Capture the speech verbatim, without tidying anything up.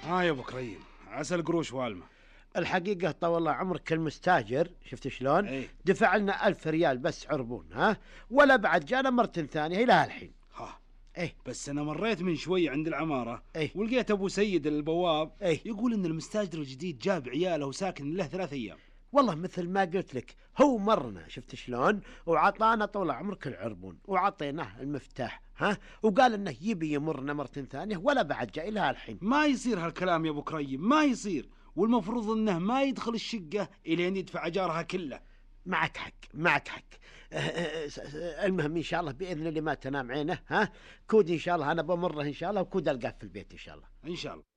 ها يا ابو كريم، عسى القروش والمه. الحقيقة طول الله عمرك المستاجر شفت شلون؟ ايه؟ دفع لنا ألف ريال بس عربون، ها؟ ولا بعد جانا مرة ثانية إلى الحين. ها ايه بس انا مريت من شوي عند العمارة، ايه ولقيت ابو سيد البواب ايه يقول ان المستاجر الجديد جاب عياله وساكن له ثلاث ايام. والله مثل ما قلت لك هو مرنا شفت شلون، وعطانا طول عمرك العربون وعطيناه المفتاح، ها؟ وقال انه يبي يمرنا مرة ثانية ولا بعد جاء إلى الحين. ما يصير هالكلام يا ابو كريم، ما يصير، والمفروض انه ما يدخل الشقة الين يدفع اجارها كله. معك حق معك حق. المهم ان شاء الله باذن الله ما تنام عينه، ها؟ كود ان شاء الله انا بمره ان شاء الله، وكود القاه في البيت ان شاء الله. ان شاء الله.